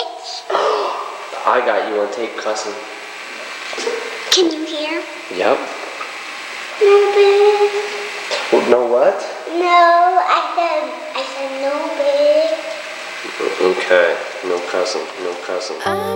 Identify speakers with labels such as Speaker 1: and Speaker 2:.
Speaker 1: bitch.
Speaker 2: I got you on tape cussing.
Speaker 1: Can you hear?
Speaker 2: Yep.
Speaker 1: No, bitch.
Speaker 2: No what?
Speaker 1: No, I said no, bitch.
Speaker 2: Okay. No cussing. No cussing.